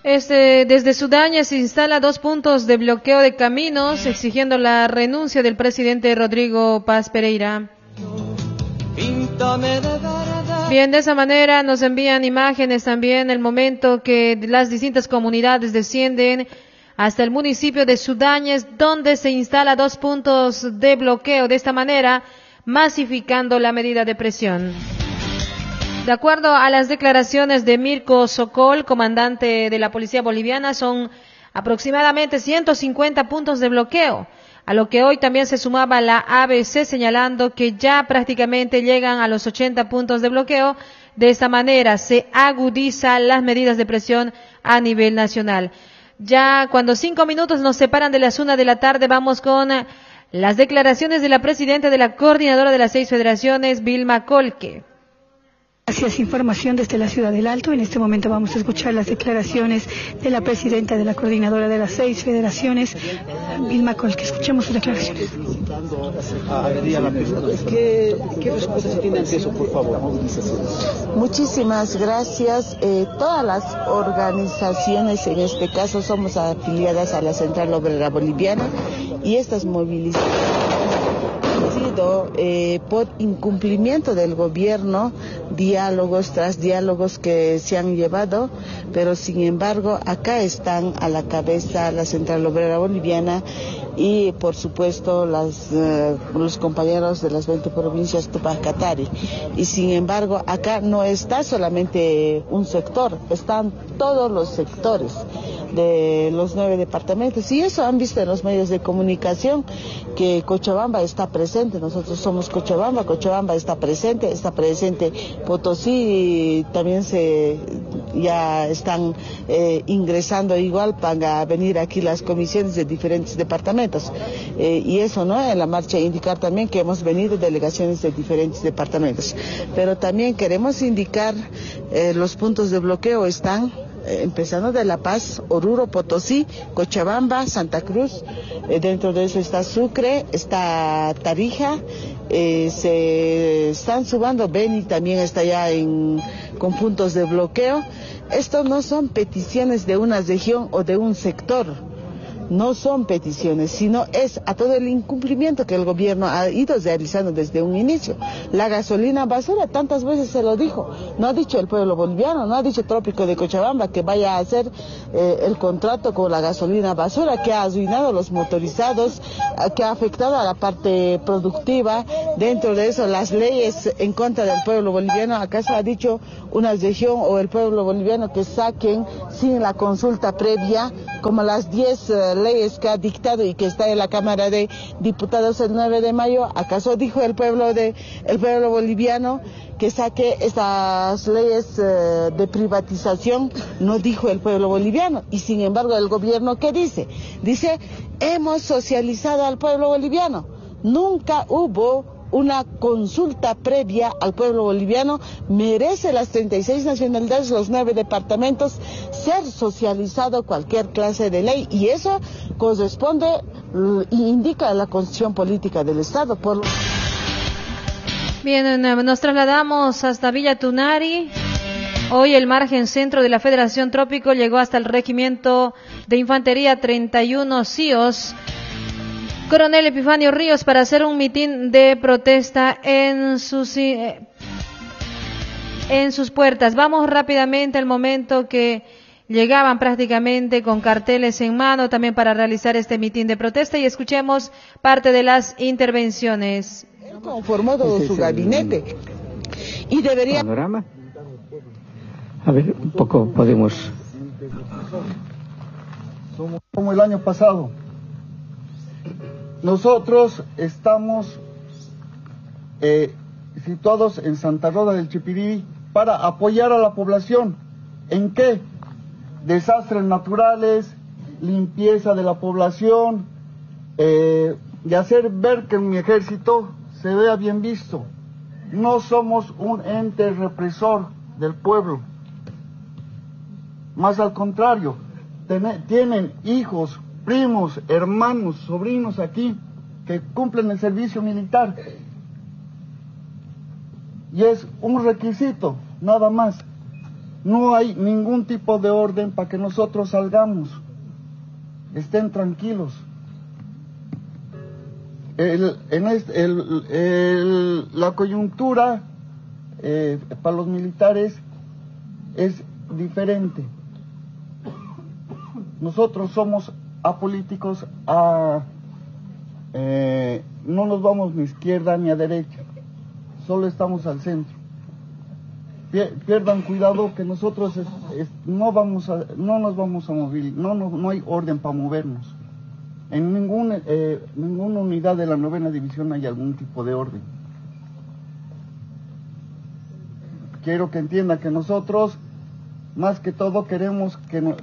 Desde Sudaña se instala 2 puntos de bloqueo de caminos, exigiendo la renuncia del presidente Rodrigo Paz Pereira. Bien, de esa manera nos envían imágenes también el momento que las distintas comunidades descienden hasta el municipio de Sudañes, donde se instala 2 puntos de bloqueo, de esta manera masificando la medida de presión. De acuerdo a las declaraciones de Mirko Sokol, comandante de la policía boliviana, son aproximadamente 150 puntos de bloqueo, a lo que hoy también se sumaba la ABC señalando que ya prácticamente llegan a los 80 puntos de bloqueo. De esta manera se agudizan las medidas de presión a nivel nacional. Ya cuando 5 minutos nos separan de las 1 de la tarde, vamos con las declaraciones de la presidenta de la coordinadora de las 6 federaciones, Vilma Colque. Gracias, información desde la ciudad del Alto. En este momento vamos a escuchar las declaraciones de la presidenta de la coordinadora de las 6 federaciones, Vilma Colque. Escuchemos sus declaraciones. ¿Qué respuesta se tiene ante eso, por favor? Muchísimas gracias. Todas las organizaciones, en este caso, somos afiliadas a la Central Obrera Boliviana y estas movilizaciones por incumplimiento del gobierno, diálogos tras diálogos que se han llevado, pero sin embargo acá están a la cabeza la Central Obrera Boliviana y por supuesto los compañeros de las 20 provincias Tupac Katari. Y sin embargo acá no está solamente un sector, están todos los sectores de los 9 departamentos, y eso han visto en los medios de comunicación que Cochabamba está presente. Nosotros somos Cochabamba, Cochabamba está presente Potosí, también ya están ingresando igual para venir aquí las comisiones de diferentes departamentos, y eso, ¿no? En la marcha indicar también que hemos venido delegaciones de diferentes departamentos, pero también queremos indicar los puntos de bloqueo están empezando de La Paz, Oruro, Potosí, Cochabamba, Santa Cruz, dentro de eso está Sucre, está Tarija, se están sumando Beni, también está ya con puntos de bloqueo. Estos no son peticiones de una región o de un sector, no son peticiones, sino es a todo el incumplimiento que el gobierno ha ido realizando desde un inicio. La gasolina basura, tantas veces se lo dijo, no ha dicho el pueblo boliviano, no ha dicho Trópico de Cochabamba que vaya a hacer el contrato con la gasolina basura, que ha arruinado los motorizados, que ha afectado a la parte productiva. Dentro de eso, las leyes en contra del pueblo boliviano, ¿acaso ha dicho una región o el pueblo boliviano que saquen sin la consulta previa, como las 10 leyes que ha dictado y que está en la Cámara de Diputados el 9 de mayo? ¿Acaso dijo el pueblo boliviano que saque estas leyes de privatización? No dijo el pueblo boliviano. Y sin embargo, el gobierno, ¿qué dice? Dice, hemos socializado al pueblo boliviano. Nunca hubo una consulta previa al pueblo boliviano. Merece las 36 nacionalidades, los 9 departamentos, ser socializado cualquier clase de ley, y eso corresponde e indica la Constitución Política del Estado. Bien, nos trasladamos hasta Villa Tunari. Hoy el margen centro de la Federación Trópico llegó hasta el Regimiento de Infantería 31 CIOS Coronel Epifanio Ríos para hacer un mitin de protesta en sus puertas. Vamos rápidamente al momento que llegaban prácticamente con carteles en mano también para realizar este mitin de protesta, y escuchemos parte de las intervenciones. Él conformó todo su gabinete y debería... ¿Panorama? A ver, un poco podemos... Somos como el año pasado. Nosotros estamos situados en Santa Rosa del Chipirirí para apoyar a la población. ¿En qué? Desastres naturales, limpieza de la población, y hacer ver que mi ejército se vea bien visto. No somos un ente represor del pueblo. Más al contrario, tienen hijos, primos, hermanos, sobrinos aquí que cumplen el servicio militar, y es un requisito, nada más. No hay ningún tipo de orden para que nosotros salgamos. Estén tranquilos. La coyuntura para los militares es diferente. Nosotros somos apolíticos, no nos vamos ni a izquierda ni a derecha, solo estamos al centro. Pierdan cuidado que nosotros no nos vamos a mover, no hay orden para movernos. En ninguna unidad de la 9ª división hay algún tipo de orden. Quiero que entienda que nosotros, más que todo, queremos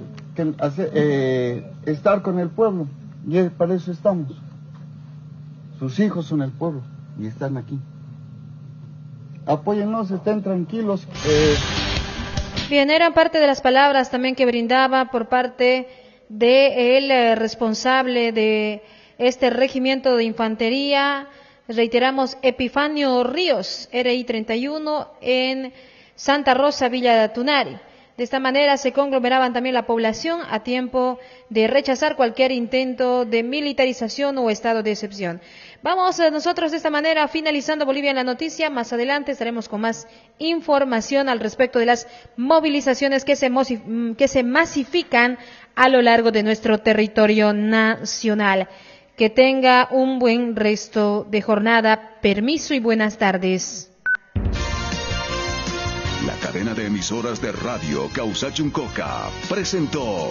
estar con el pueblo, y para eso estamos. Sus hijos son el pueblo y están aquí. Apóyennos, estén tranquilos. Bien, eran parte de las palabras también que brindaba por parte del responsable de este regimiento de infantería, reiteramos, Epifanio Ríos, RI 31, en Santa Rosa, Villa de Tunari. De esta manera se conglomeraban también la población a tiempo de rechazar cualquier intento de militarización o estado de excepción. Vamos nosotros de esta manera finalizando Bolivia en la noticia. Más adelante estaremos con más información al respecto de las movilizaciones que se masifican a lo largo de nuestro territorio nacional. Que tenga un buen resto de jornada. Permiso y buenas tardes. La cadena de emisoras de radio Causachuncoca presentó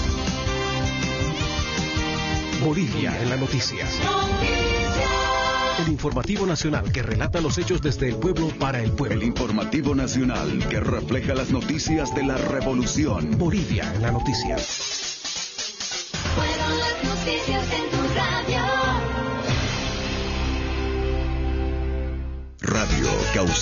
Bolivia en la noticia. El informativo nacional que relata los hechos desde el pueblo para el pueblo. El informativo nacional que refleja las noticias de la revolución. Bolivia en la noticia. Fueron las noticias en tu radio. Radio Causachuncoca.